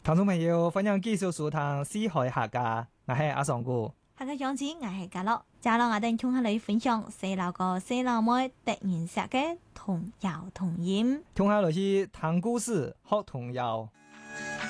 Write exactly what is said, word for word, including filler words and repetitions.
聽眾朋友，歡迎繼續收聽《四海客家》，我係阿尚哥。 下個樣子我係嘉樂，接落我哋同下你分享細路哥細路妹突然寫嘅童謠童謠， 聽下來是聽故事學童謠。